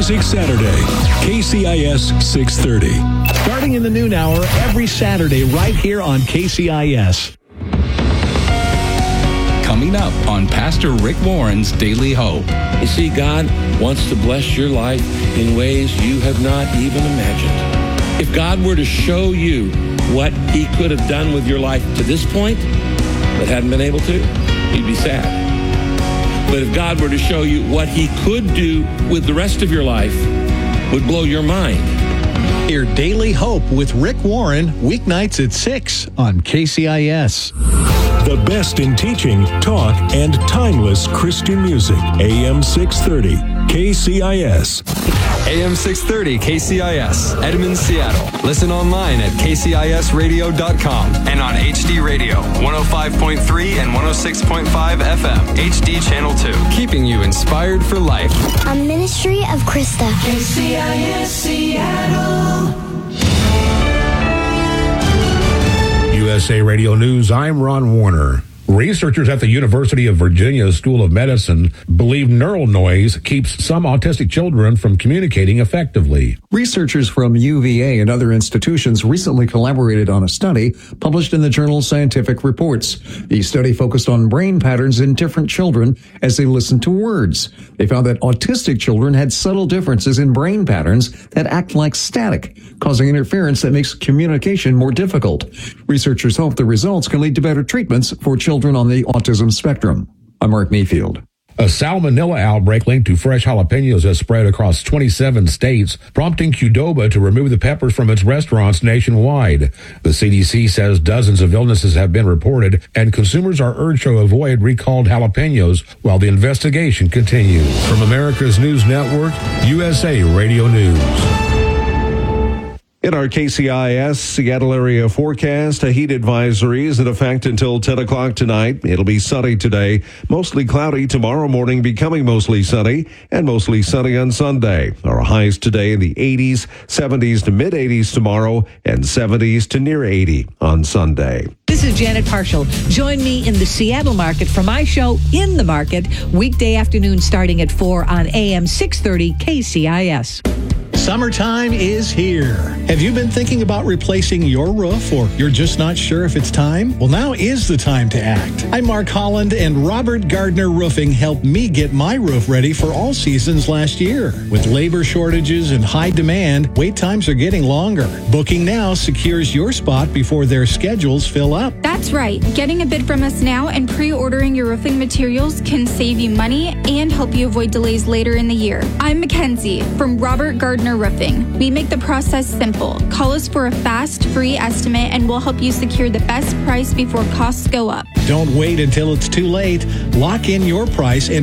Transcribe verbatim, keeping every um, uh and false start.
Music Saturday, K C I S six thirty. Starting in the noon hour every Saturday right here on K C I S. Coming up on Pastor Rick Warren's Daily Hope. You see, God wants to bless your life in ways you have not even imagined. If God were to show you what he could have done with your life to this point, but hadn't been able to, you'd be sad. But if God were to show you what he could do with the rest of your life, would blow your mind. Hear Daily Hope with Rick Warren, weeknights at six on K C I S. The best in teaching, talk, and timeless Christian music. A M six thirty, K C I S. A M six thirty K C I S, Edmonds, Seattle. Listen online at k c i s radio dot com and on H D Radio, one oh five point three and one oh six point five F M, H D Channel two. Keeping you inspired for life. A ministry of Krista. K C I S Seattle. U S A Radio News, I'm Ron Warner. Researchers at the University of Virginia School of Medicine believe neural noise keeps some autistic children from communicating effectively. Researchers from U V A and other institutions recently collaborated on a study published in the journal Scientific Reports. The study focused on brain patterns in different children as they listened to words. They found that autistic children had subtle differences in brain patterns that act like static, causing interference that makes communication more difficult. Researchers hope the results can lead to better treatments for children on the autism spectrum. I'm Mark Mayfield. A salmonella outbreak linked to fresh jalapenos has spread across twenty-seven states, prompting Qdoba to remove the peppers from its restaurants nationwide. The C D C says dozens of illnesses have been reported, and consumers are urged to avoid recalled jalapenos while the investigation continues. From America's News Network, U S A Radio News. In our K C I S Seattle area forecast, a heat advisory is in effect until ten o'clock tonight. It'll be sunny today, mostly cloudy tomorrow morning, becoming mostly sunny, and mostly sunny on Sunday. Our highs today in the eighties, seventies to mid-eighties tomorrow, and seventies to near eighty on Sunday. This is Janet Parshall. Join me in the Seattle market for my show, In the Market, weekday afternoon starting at four on A M six thirty K C I S. Summertime is here. Have you been thinking about replacing your roof, or you're just not sure if it's time? Well, now is the time to act. I'm Mark Holland, and Robert Gardner Roofing helped me get my roof ready for all seasons last year. With labor shortages and high demand, wait times are getting longer. Booking now secures your spot before their schedules fill up. That's right. Getting a bid from us now and pre-ordering your roofing materials can save you money and help you avoid delays later in the year. I'm Mackenzie from Robert Gardner Roofing. We make the process simple. Call us for a fast, free estimate, and we'll help you secure the best price before costs go up. Don't wait until it's too late. Lock in your price and